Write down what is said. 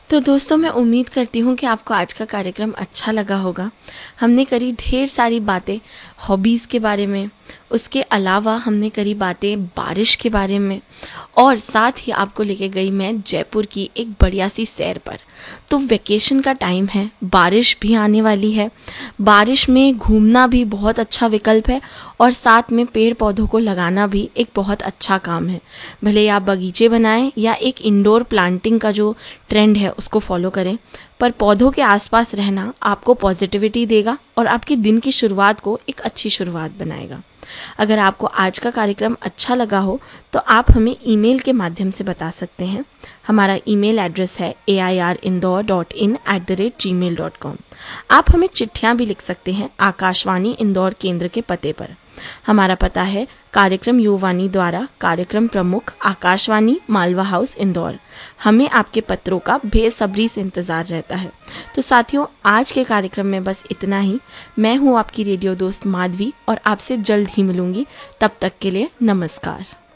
तो दोस्तों, मैं उम्मीद करती हूँ कि आपको आज का कार्यक्रम अच्छा लगा होगा। हमने करी ढेर सारी बातें हॉबीज़ के बारे में, उसके अलावा हमने करी बातें बारिश के बारे में, और साथ ही आपको लेके गई मैं जयपुर की एक बढ़िया सी सैर पर। तो वेकेशन का टाइम है, बारिश भी आने वाली है। बारिश में घूमना भी बहुत अच्छा विकल्प है, और साथ में पेड़ पौधों को लगाना भी एक बहुत अच्छा काम है। भले आप बगीचे बनाएं या एक इंडोर प्लांटिंग का जो ट्रेंड है उसको फॉलो करें, पर पौधों के आसपास रहना आपको पॉजिटिविटी देगा और आपके दिन की शुरुआत को एक अच्छी शुरुआत बनाएगा। अगर आपको आज का कार्यक्रम अच्छा लगा हो तो आप हमें ईमेल के माध्यम से बता सकते हैं। हमारा ईमेल एड्रेस है airindore.in@gmail.com। आप हमें चिट्ठियाँ भी लिख सकते हैं आकाशवाणी इंदौर केंद्र के पते पर। हमारा पता है कार्यक्रम युवावाणी द्वारा, कार्यक्रम प्रमुख, आकाशवाणी, मालवा हाउस, इंदौर। हमें आपके पत्रों का बेसब्री से इंतज़ार रहता है। तो साथियों, आज के कार्यक्रम में बस इतना ही। मैं हूँ आपकी रेडियो दोस्त माधवी, और आपसे जल्द ही मिलूंगी। तब तक के लिए नमस्कार।